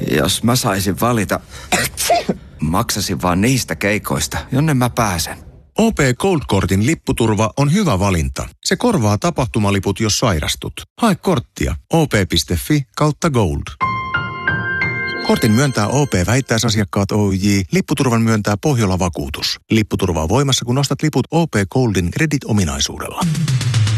Jos mä saisin valita, maksasin vaan niistä keikoista, jonne mä pääsen. OP Gold-kortin lipputurva on hyvä valinta. Se korvaa tapahtumaliput, jos sairastut. Hae korttia op.fi/gold. Kortin myöntää OP-vähittäisasiakkaat Oyj. Lipputurvan myöntää Pohjola Vakuutus. Lipputurva on voimassa, kun ostat liput OP Goldin Credit-ominaisuudella.